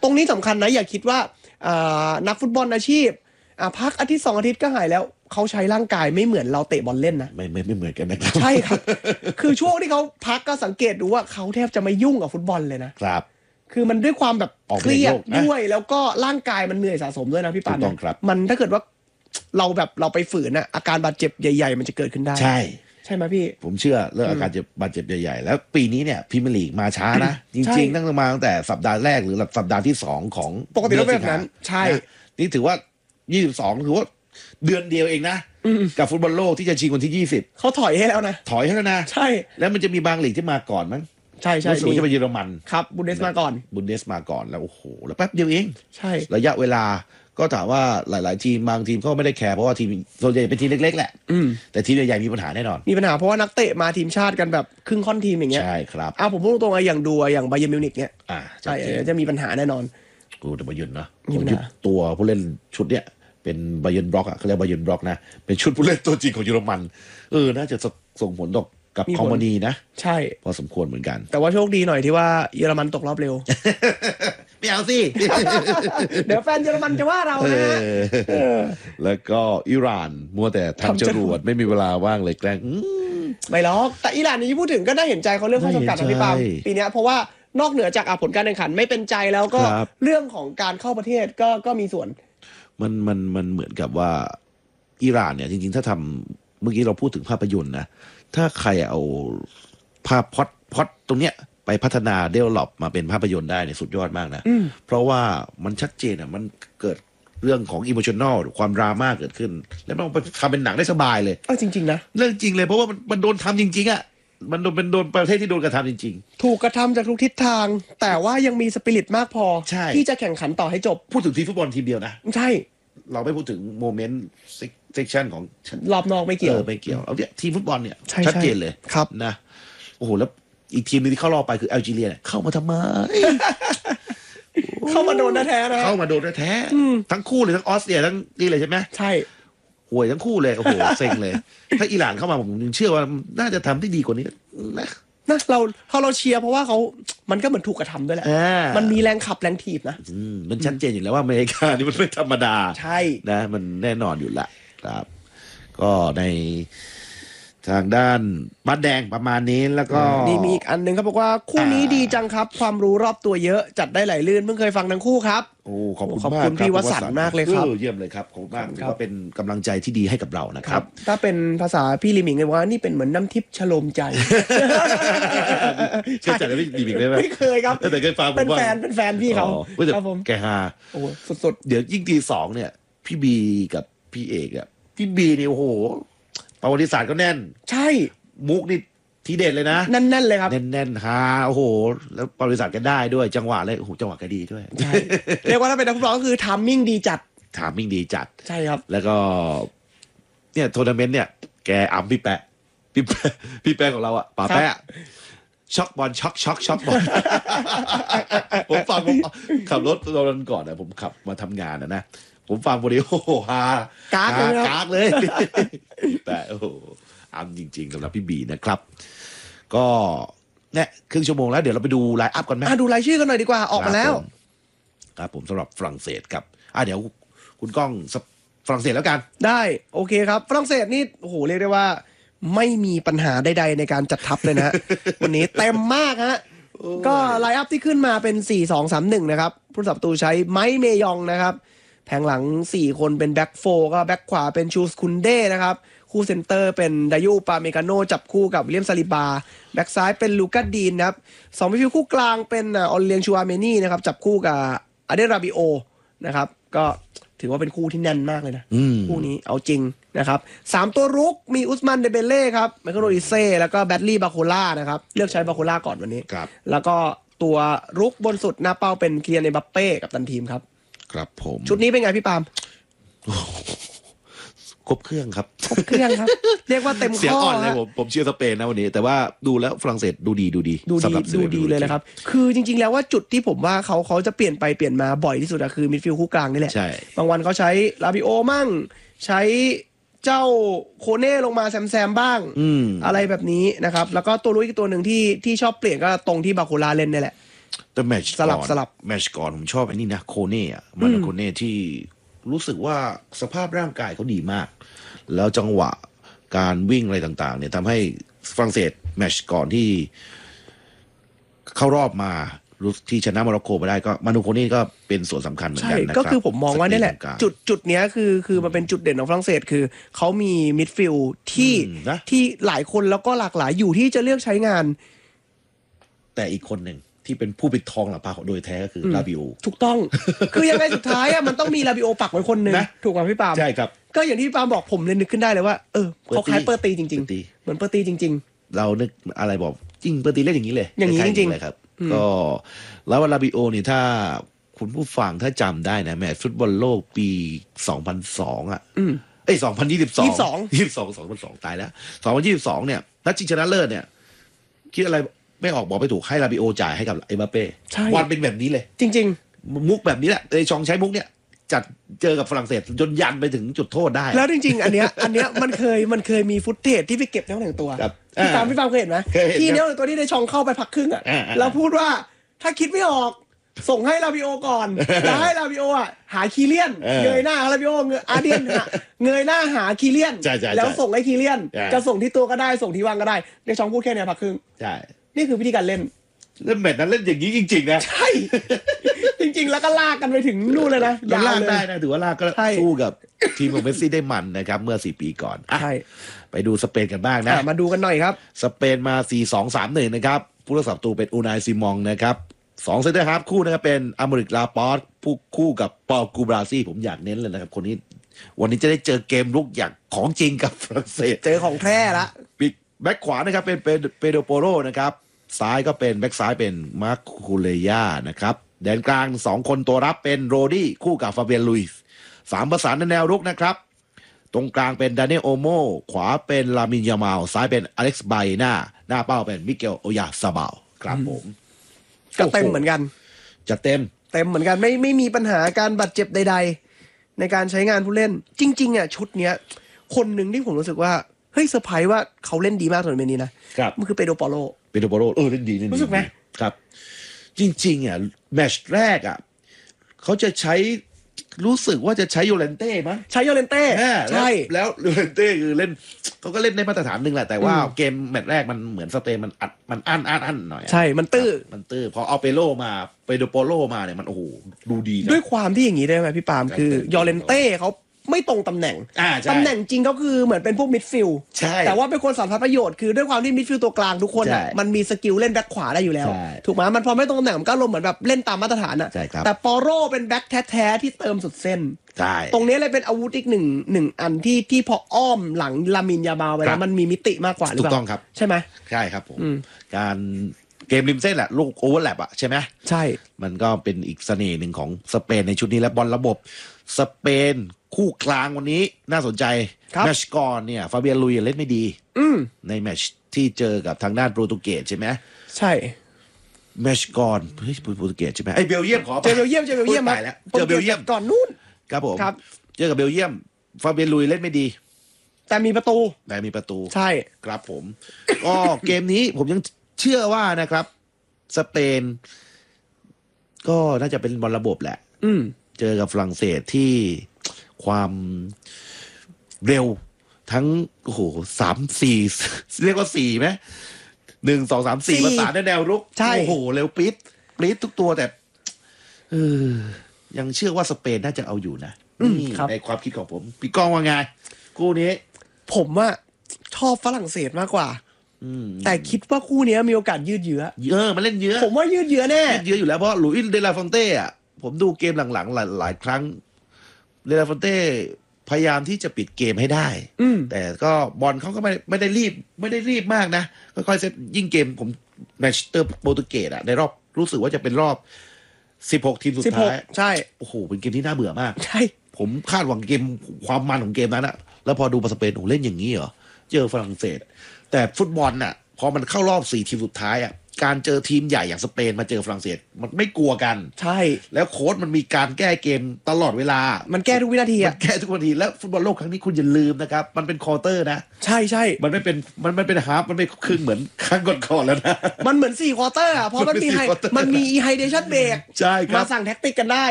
ตรงนี้สำคัญนะอย่าคิดว่านักฟุตบอลอาชีพพักอาทิตย์2 อาทิตย์ก็หายแล้วเขาใช้ร่างกายไม่เหมือนเราเตะบอลเล่นนะไม่เหมือนกันนะครับใช่ครับคือช่วงที่เขาพักก็สังเกตดูว่าเขาแทบจะไม่ยุ่งกับฟุตบอลเลยนะครับคือมันด้วยความแบบเครียดด้วยแล้วก็ร่างกายมันเหนื่อยสะสมด้วยนะพี่ปานมันถ้าเกิดว่าเราไปฝืนอาการบาดเจ็บใหญ่ๆมันจะเกิดขึ้นได้ใช่ไหมพี่ผมเชื่อเรื่องอาการบาดเจ็บใหญ่ๆแล้วปีนี้เนี่ยพรีเมียร์ลีกมาช้านะจริงๆตั้งแต่สัปดาห์แรกหรือสัปดาห์ที่2ของปกติแล้วแบบนั้นใช่นี่ถือว่า22ถือว่าเดือนเดียวเองนะกับฟุตบอลโลกที่จะชิงวันที่20 เขาถอยให้แล้วนะใช่แล้วมันจะมีบางลีกที่มาก่อนมั้งใช่รู้สึกจะไปเยอรมันครับบุนเดสมาก่อนแล้วโอ้โหแล้วแป๊บเดียวเองใช่ระยะเวลาก็ถามว่าหลายๆทีมบางทีมเขาไม่ได้แคร์เพราะว่าทีมส่วนใหญ่เป็นทีมเล็กๆแหละแต่ทีมใหญ่ๆมีปัญหาแน่นอนมีปัญหาเพราะว่านักเตะมาทีมชาติกันแบบครึ่งค่อนทีมอย่างเงี้ยใช่ครับผมพูดตรงๆอย่างอย่างบาเยิร์นมิวนิกเนี่ยใช่จะมีปัญหาแน่นอนแต่บาเยิร์นเนาะตัวผู้เล่นชุดเนี้ยเป็นบาเยิร์นบล็อกเขาเรียกบาเยิร์นบล็อกนะเป็นชุดผู้เล่นตัวจริงของเยอรมันน่าจะส่งผลต่อกับคอมมานีนะใช่พอสมควรเหมือนกันแต่ว่าโชคดีหน่อยที่ว่าเยอรมันตกรอบเร็วไม่เอาสิเดี๋ยวแฟนเยอรมันจะว่าเรานะแล้วก็อิหร่านมัวแต่ทำจรวดไม่มีเวลาว่างเลยแกล้งไม่หรอกแต่อิหร่านนี้พูดถึงก็ได้เห็นใจเขาเรื่องข้อจำกัดของพี่ปามปีนี้เพราะว่านอกเหนือจากผลการแข่งขันไม่เป็นใจแล้วก็เรื่องของการเข้าประเทศก็มีส่วนมันเหมือนกับว่าอิหร่านเนี่ยจริงๆถ้าทำเมื่อกี้เราพูดถึงภาพยนตร์นะถ้าใครเอาภาพพล็อตตรงเนี้ยไปพัฒนาเดเวลลอปมาเป็นภาพยนตร์ได้เนี่ยสุดยอดมากนะเพราะว่ามันชัดเจนมันเกิดเรื่องของอิโมชันนอลความดราม่าเกิดขึ้นแล้วมันไปทำเป็นหนังได้สบายเลยจริงๆนะเรื่องจริงเลยเพราะว่ามันโดนทำจริงๆมันโดนประเทศที่โดนกระทำจริงๆถูกกระทำจากทุกทิศทางแต่ว่ายังมีสปิริตมากพอที่จะแข่งขันต่อให้จบพูดถึงทีมฟุตบอลทีมเดียวนะใช่เราไม่พูดถึงโมเมนต์เซกชันของรอบนอกไม่เกี่ยวเอาเนี่ยทีมฟุตบอลเนี่ยชัดเจนเลยครับนะโอ้โหแล้วอีกทีมนึงที่เข้ารอบไปคือแอลจีเรียเนี่ยเข้ามาทำไมเข้ามาโดนแท้ๆนะเข้ามาโดนแท้ทั้งคู่เลยทั้งออสเตรียทั้งนี่เลยใช่ไหมใช่ห่วยทั้งคู่เลยโอ้โหเซ็งเลยถ้าอิหร่านเข้ามาผมเชื่อว่าน่าจะทำได้ดีกว่านี้นะเราเชียร์เพราะว่ามันก็เหมือนถูกกระทำด้วยแหละมันมีแรงขับแรงถีบนะมันชัดเจนอยู่แล้วว่าอเมริกานี่มันไม่ธรรมดาใช่นะมันแน่นอนอยู่ละครับก็ในทางด้านบ้านแดงประมาณนี้แล้วก็นี่มีอีกอันนึงครับบอกว่าคู่นี้ดีจังครับความรู้รอบตัวเยอะจัดได้ไหลลื่นเพิ่งเคยฟังทั้งคู่ครับโอ้ขอบคุณพี่วสันต์มากเลยครับเยี่ยมเลยครับขอบคุณมากก็เป็นกำลังใจที่ดีให้กับเรานะครับถ้าเป็นภาษาพี่ลิมิงเลยว่านี่เป็นเหมือนน้ำทิพย์ชโลมใจเคยจัดกับพี่ลิมิงได้ไหมไม่เคยครับแต่เคยฟังเป็นแฟนพี่เขาครับผมแกฮาโอ้สุดๆเดี๋ยวยิ่งที2เนี่ยพี่บีกับพี่เอกอ่ะพี่บีนี่โอ้โหประวัติศาสตร์ก็แน่นใช่มุกนี่ทีเด็ดเลยนะแน่นๆเลยครับแน่นๆฮาโอ้โหแล้วประวัติศาสตร์ก็ได้ด้วยจังหวะเลยโอ้โหจังหวะก็ดีด้วยใช่เรียกว่าถ้าเป็นนักฟุตบอลก็คือทัมมิ่งดีจัดใช่ครับแล้วก็เนี่ยทัวร์นาเมนต์เนี่ยแกอัมพี่แปะของเราอ่ะป๋าแปะช็อกบอลช็อกบอลผมฟังผมขับรถตอนนั้นก่อนนะผมขับมาทำงานนะผมฟังพอดีโอ้โหฮากากเลยแต่โอ้โหอัมจริงๆสำหรับพี่บีนะครับก็เนี่ยครึ่งชั่วโมงแล้วเดี๋ยวเราไปดูไลน์อัพกันไหมดูรายชื่อกันหน่อยดีกว่าออกมาแล้วครับผมสำหรับฝรั่งเศสครับเดี๋ยวคุณก้องฝรั่งเศสแล้วกันได้โอเคครับฝรั่งเศสนี่โอ้โหเรียกได้ว่าไม่มีปัญหาใดๆในการจัดทัพเลยนะ วันนี้เต็มมากฮะก็ไลน์อัพที่ขึ้นมาเป็น 4-2-3-1 นะครับผู้สับประตูใช้ไมค์เมยองนะครับแผงหลัง4คนเป็นแบ็คโฟก็แบ็คขวาเป็นชูสคุนเด้นะครับคู่เซนเตอร์เป็นดายูปาเมกาโนจับคู่กับวิลเลียมซาลิบาแบ็คซ้ายเป็นลูกัสดีนนะครับ2มิดฟิลด์คู่กลางเป็นออลเลียงชูอาเมนี่นะครับจับคู่กับอเดราบิโอนะครับก็ถือว่าเป็นคู่ที่แน่นมากเลยนะคู่นี้เอาจริงนะครับ3ตัวรุกมีอุสมันเดเบเล่ครับไมเคิลโรดิเซ่แล้วก็แบดลี่บาโคล่านะครับเลือกใช้บาโคล่าก่อนวันนี้แล้วก็ตัวรุกบนสุดหน้าเป้าเป็นเคียร์เนบัปเป้กับตันทีมครับครับผมชุดนี้เป็นไงพี่ปาล์มครบเครื่องครับเรียกว่าเต็มข้อเสียงอ่อนเลยผมเชียร์สเปนนะวันนี้แต่ว่าดูแล้วฝรั่งเศสดูดีสำหรับดูดีเลยนะครับคือจริงๆแล้วว่าจุดที่ผมว่าเขาจะเปลี่ยนไปเปลี่ยนมาบ่อยที่สุดคือมิดฟิลด์คู่กลางนี่แหละบางวันเขาใช้ลาบิโอมั่งใช้เจ้าโคเน่ลงมาแซมบ้างอะไรแบบนี้นะครับแล้วก็ตัวลุยอีกตัวหนึ่งที่ชอบเปลี่ยนก็ตรงที่บาโคลาเล่นนี่แหละแต่แมตช์สลับก่อนสลับแมตช์ก่อนผมชอบอันนี้นะโคเน่อะมันโคเน่ที่รู้สึกว่าสภาพร่างกายเขาดีมาก แล้วจังหวะการวิ่งอะไรต่างๆ เนี่ยทำให้ฝรั่งเศสแมตช์ก่อนที่เข้ารอบมารู้ที่ชนะโมร็อกโกไปได้ก็มานูโคเน่ก็เป็นส่วนสำคัญเหมือนใช่กันนะครับก็คือผมมองว่านี่แหละสปีดตรงกลางจุดเนี้ยคือมันเป็นจุดเด่นของฝรั่งเศสคือเขามีมิดฟิลด์ที่นะที่หลายคนแล้วก็หลากหลายอยู่ที่จะเลือกใช้งานแต่อีกคนหนึ่งที่เป็นผู้ปิดทองหลังพาโดยแท้ก็คือลาบิโอถูกต้อง คือยังไงสุดท้ายอะมันต้องมีลาบิโอปักไว้คนหนึ่งนะถูกป่ะพี่ปาล์มใช่ครับก็อย่างที่พี่ปาล์มบอกผมเลยนึกขึ้นได้เลยว่าเขาคล้ายเปอร์ตีจริงเปอร์ตีๆเหมือนเปอร์ตีจริงเรานึกอะไรบอกจริงเปอร์ตีเล่นอย่างนี้เลยอย่างนี้คล้ๆจริงๆเลยครับ ก็แล้วลาบิโอเนี่ยถ้าคุณผู้ฟังถ้าจำได้นะแมตช์ฟุตบอลโลกปี 2002 อ่ะเอ้ย2022 ตายแล้ว 2022 เนี่ยนัดชิงชนะเลิศเนี่ย คิดอะไรไม่ออกบอกไม่ถูกให้ลาบิโอจ่ายให้กับเอ็มบัปเป้ใช่วันเป็นแบบนี้เลยๆ จริงมุกแบบนี้แหละชองใช้มุกเนี่ย จัดเจอกับฝรั่งเศสจนยันไปถึงจุดโทษได้ๆ แล้วจริง ๆ อันเนี้ยมันเคยมีฟุตเทจที่ไปเก็บในห้องแต่งตัวครับพี่ปาล์มเคยเห็นไหมเคยเห็นที่ในห้องแต่งตัวที่ในช่องเข้าไปพักครึ่งอ่ะอ่าแล้วพูดว่าถ้าคิดไม่ออกส่งให้ลาบิโอก่อนแล้วให้ลาบิโออ่ะหาคีเลียนเงยหน้าลาบิโออาเดียนเงยหน้าหาคีเลียนใช่ๆๆแล้วส่งให้คีเลียนใช่จะส่งที่ตัวก็ได้ส่งที่วางก็ได้ในช่องพูดแค่เนี้ยพักครึ่งใช่นี่คือวิธีการเล่นเล่นแมตช์นั้นเล่นอย่างนี้จริง ๆ นะใช่ จริง ๆ แล้วก็ลากกันไปถึงนู่นเลยนะแล้วลากยวได้นะถือว่าลากก็ใช่สู้กับทีมของเมสซี่ได้มันนะครับ เมื่อ 4 ปีก่อนอ่ะใช่ไปดูสเปนกันบ้างนะมาดูกันหน่อยครับสเปนมา 4-2-3-1 นะครับ ผู้รักษาประตูเป็นอูนายซิมองนะครับ2เซนเตอร์ฮาล์ฟคู่นะครับเป็นอเมริกลาปอร์ตผู้คู่กับปอลกูบราซี่ผมอยากเน้นเลยนะครับ คนนี้วันนี้จะได้เจอเกมลุกอย่างของจริงกับฝรั่งเศสเจอของแท้ละปีกแบ็คขวานะครับเป็นเปโดโปโรนะครับซ้ายก็เป็นแบ็คซ้ายเป็นมาร์คคูเลย่านะครับแดนกลาง 2 คนตัวรับเป็นโรดี้คู่กับฟาเบียนลุยส์3ประสานในแนวรุกนะครับตรงกลางเป็นดานิเอลโอโมขวาเป็นลามินยามาลซ้ายเป็นอเล็กซ์ไบน่าหน้าเป้าเป็นมิเกลโอยาซาบาลครับผมก็เต็มเหมือนกันจะเต็มเต็มเหมือนกันไม่มีปัญหาการบาดเจ็บใด ๆ ในการใช้งานผู้เล่น จริงๆอ่ะชุดเนี้ย คนหนึ่งที่ผมรู้สึกว่าเฮ้ยเซอร์ไพรส์ว่าเขาเล่นดีมากทัวร์นาเมนต์นี้นะครับ มันคือเปโดรปอโลเปโดโปโรเล่นดีเล่นดีรู้สึกไหมครับ จริงๆอ่ะแมตช์แรกอ่ะเขาจะใช้รู้สึกว่าจะใช้โยเลนเต้มั้งใช้โยเลนเต้ ใช่แล้วโยเลนเต้คือเล่นเขาก็เล่นในมาตรฐานหนึ่งแหละแต่ว่าเกมแมตช์แรกมันเหมือนสเปนมันอัดมันอั้นหน่อยอะใช่มันตื้อมันตื้อพอเอาเปโลมาเปโดโปโลมาเนี่ยมันโอ้โหดูดีนะด้วยความที่อย่างนี้ได้ไหมพี่ปาล์มคือใช่ยอเลนเต้เขาไม่ตรงตำแหน่งใช่ตำแหน่งจริงก็คือเหมือนเป็นพวกมิดฟิลด์ใช่แต่ว่าเป็นคนสารพัดประโยชน์คือด้วยความที่มิดฟิลด์ตัวกลางทุกคนอ่ะใช่มันมีสกิลเล่นแบ็คขวาได้อยู่แล้วใช่ถูกไหมมันพอไม่ตรงตำแหน่งมันก็ลงเหมือนแบบเล่นตามมาตรฐานอ่ะใช่ครับแต่ปอโรเป็นแบ็คแท้ๆที่เติมสุดเส้นใช่ตรงนี้เลยเป็นอาวุธอีกหนึ่งอันที่พออ้อมหลังลามินยาบาลไปครัแล้บวมันมีมิติมากกว่าหรือเปถูกต้ล่าองครับใช่ไหมใช่ครับผมอืมการเกมริมเส้นแหละลูกโอเวอร์แลปอะใช่ไหมใช่มันก็เป็นอีกเสน่ห์หนึ่งของสเปนในชุดนี้และบอลระบบสเปนคู่กลางวันนี้น่าสนใจครับแมตช์ก่อนเนี่ยฟาเบียนลุยเล่นไม่ดีอืมในแมตช์ที่เจอกับทางด้านโปรตุเกสใช่ไหมใช่แมตช์ก่อนเฮ้ยโปรตุเกสใช่ไหมไอเบลเยียมขอเจอเบลเยียมโอ้ตายแล้วเจอเบลเยียมก่อนนู้นครับผมครับเจอกับเบลเยียมฟาเบียนลุยเล่นไม่ดีแต่มีประตูแต่มีประตูใช่ครับผม ก็เกมนี้ผมยังเชื่อว่านะครับ สเปน ก็น่าจะเป็นบอลระบบแหละอืมเจอกับฝรั่งเศสที่ความเร็วทั้งโอ้โห3-4 เรียกว่า4ไหม1-2-3-4 4 ประสานในแนวรุกใช่โอ้โห เร็วปี๊ดทุกตัวแต่เออยังเชื่อว่าสเปนน่าจะเอาอยู่นะนี่ครับในความคิดของผม พี่ก้องว่าไงคู่นี้ผมว่าชอบฝรั่งเศสมากกว่าอืมแต่คิดว่าคู่เนี้ยมีโอกาสยืดเยื้อมันเล่นเยอะผมว่ายืดเยื้อแน่เยอะอยู่แล้วเพราะหลุยส์เดลาฟอนเต้อะผมดูเกมหลังๆหลายครั้งเดลาฟอนเต้พยายามที่จะปิดเกมให้ได้อืมแต่ก็บอลเขาก็ไม่ได้รีบมากนะค่อยๆเซตยิ่งเกมผมแมนเชสเตอร์โปรตุเกสอะในรอบรู้สึกว่าจะเป็นรอบ 16 ทีมสุดท้ายใช่โอ้โหเป็นเกมที่น่าเบื่อมากใช่ผมคาดหวังเกมความมันของเกมนั้นอะแล้วพอดูมาสเปนโอ้เล่นอย่างนี้เหรอเจอฝรั่งเศส แต่ฟุตบอลน่ะพอมันเข้ารอบ4 ทีมสุดท้ายอะการเจอทีมใหญ่อย่างสเปนมาเจอฝรั่งเศสมันไม่กลัวกันใช่แล้วโค้ชมันมีการแก้เกมตลอดเวลามันแก้ทุกวินาทีมัอ่ะนแก้ทุกนาทีแล้วฟุตบอลโลกครั้งนี้คุณอย่าลืมนะครับมันเป็นควอเตอร์นะใช่ใช่มันไม่เป็นฮาฟมันไม่ครึ่งเหมือนครั้งก่อนๆแล้วนะมันเหมือน4 ควอเตอร์อ่ะเพราะมันมีมันเป็น4 quarter มันมีไฮเดชั่นเบรกใช่ครับมาสั่งแท็กติกกันได้